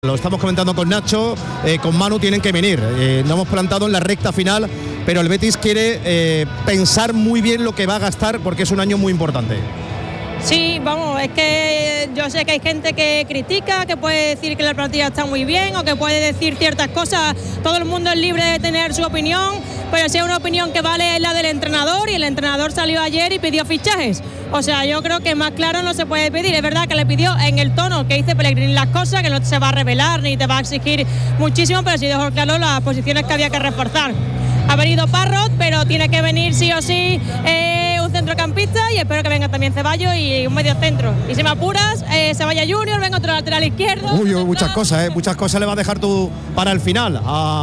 Lo estamos comentando con Nacho, con Manu tienen que venir. Nos hemos plantado en la recta final, pero el Betis quiere pensar muy bien lo que va a gastar porque es un año muy importante. Sí, vamos, es que yo sé que hay gente que critica, que puede decir que la plantilla está muy bien o que puede decir ciertas cosas. Todo el mundo es libre de tener su opinión, pero si es una opinión que vale es la del entrenador, y el entrenador salió ayer y pidió fichajes. O sea, yo creo que más claro no se puede pedir. Es verdad que le pidió en el tono que dice Pellegrini las cosas, que no se va a revelar ni te va a exigir muchísimo, pero sí dejó claro las posiciones que había que reforzar. Ha venido Parrot, pero tiene que venir sí o sí un centrocampista, y espero que venga también Ceballos y un medio centro. Y si me apuras, Ceballos Junior, venga otro lateral izquierdo. Muchas cosas le va a dejar tú para el final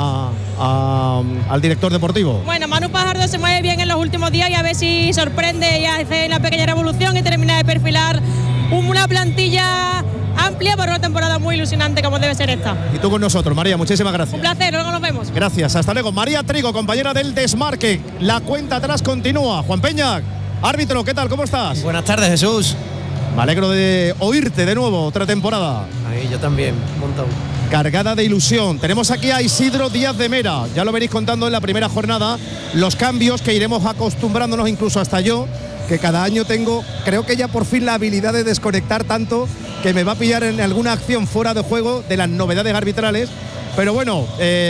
al director deportivo. Bueno, Manu Fajardo se mueve bien en los últimos días y a ver si sorprende y hace una pequeña revolución y termina de perfilar una plantilla amplia para una temporada muy ilusionante como debe ser esta. Y tú con nosotros, María, muchísimas gracias. Un placer, luego nos vemos. Gracias, hasta luego. María Trigo, compañera del Desmarque. La cuenta atrás continúa. Juan Peña, árbitro, ¿qué tal? ¿Cómo estás? Buenas tardes, Jesús. Me alegro de oírte de nuevo, otra temporada. Ahí, yo también, un montón. Cargada de ilusión. Tenemos aquí a Isidro Díaz de Mera. Ya lo veréis contando en la primera jornada. Los cambios que iremos acostumbrándonos, incluso hasta yo, que cada año tengo, creo que ya por fin la habilidad de desconectar tanto que me va a pillar en alguna acción fuera de juego de las novedades arbitrales. Pero bueno,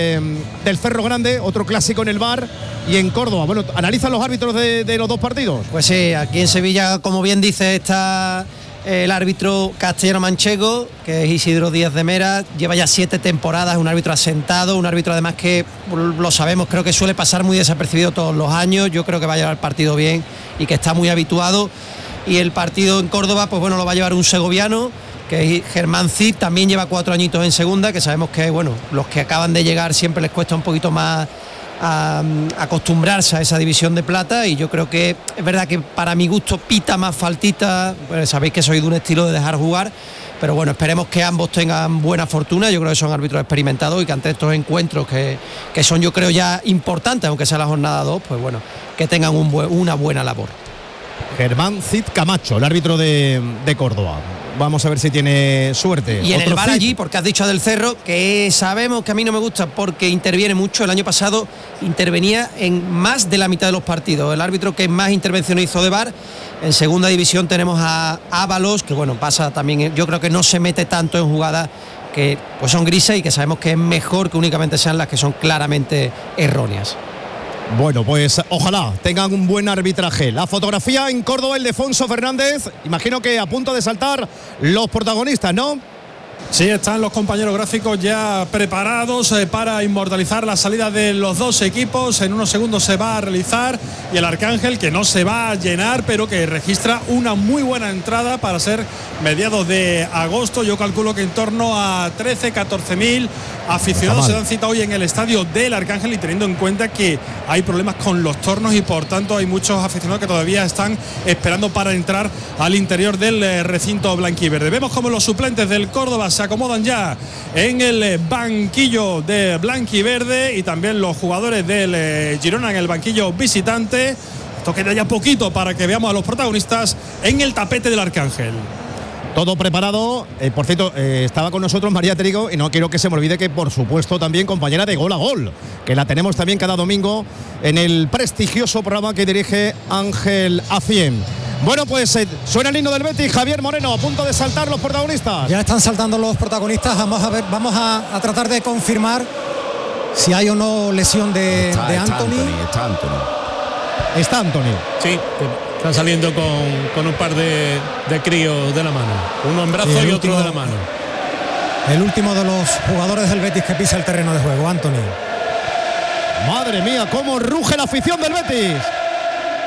del Cerro Grande, otro clásico en el VAR, y en Córdoba. Bueno, ¿analizan los árbitros de los dos partidos? Pues sí, aquí en Sevilla, como bien dice, está el árbitro castellano-manchego, que es Isidro Díaz de Mera. Lleva ya 7 temporadas, un árbitro asentado, un árbitro además que, lo sabemos, creo que suele pasar muy desapercibido todos los años. Yo creo que va a llevar el partido bien y que está muy habituado. Y el partido en Córdoba, pues bueno, lo va a llevar un segoviano, que es Germán Cid. También lleva 4 añitos en segunda, que sabemos que, bueno, los que acaban de llegar siempre les cuesta un poquito más a acostumbrarse a esa división de plata, y yo creo que es verdad que para mi gusto pita más faltita. Pues sabéis que soy de un estilo de dejar jugar, pero bueno, esperemos que ambos tengan buena fortuna. Yo creo que son árbitros experimentados y que ante estos encuentros que son, yo creo, ya importantes, aunque sea la jornada 2, pues bueno, que tengan una buena labor. Germán Cid Camacho, el árbitro de Córdoba. Vamos a ver si tiene suerte. Y en el VAR allí, porque has dicho del Cerro, que sabemos que a mí no me gusta porque interviene mucho. El año pasado intervenía en más de la mitad de los partidos. El árbitro que más intervenciones hizo de VAR. En segunda división tenemos a Ábalos, que bueno, pasa también, yo creo que no se mete tanto en jugadas que pues son grises y que sabemos que es mejor que únicamente sean las que son claramente erróneas. Bueno, pues ojalá tengan un buen arbitraje. La fotografía en Córdoba, el de Fonso Fernández. Imagino que a punto de saltar los protagonistas, ¿no? Sí, están los compañeros gráficos ya preparados para inmortalizar la salida de los dos equipos. En unos segundos se va a realizar, y el Arcángel, que no se va a llenar, pero que registra una muy buena entrada para ser mediados de agosto. Yo calculo que en torno a 13-14.000 aficionados se dan cita hoy en el estadio del Arcángel, y teniendo en cuenta que hay problemas con los tornos y por tanto hay muchos aficionados que todavía están esperando para entrar al interior del recinto blanquiverde. Vemos como los suplentes del Córdoba se acomodan ya en el banquillo de blanquiverde, y también los jugadores del Girona en el banquillo visitante. Esto queda ya poquito para que veamos a los protagonistas en el tapete del Arcángel. Todo preparado. Por cierto, estaba con nosotros María Trigo, y no quiero que se me olvide que, por supuesto, también compañera de Gol a Gol, que la tenemos también cada domingo en el prestigioso programa que dirige Ángel Acien. Bueno, pues suena el himno del Betis. Javier Moreno, a punto de saltar los protagonistas. Ya están saltando los protagonistas. Vamos a ver, vamos a tratar de confirmar si hay o no lesión de Anthony. Está Anthony. Sí, están saliendo con un par de críos de la mano. Uno en brazo y otro de la mano. El último de los jugadores del Betis que pisa el terreno de juego, Anthony. Madre mía, cómo ruge la afición del Betis.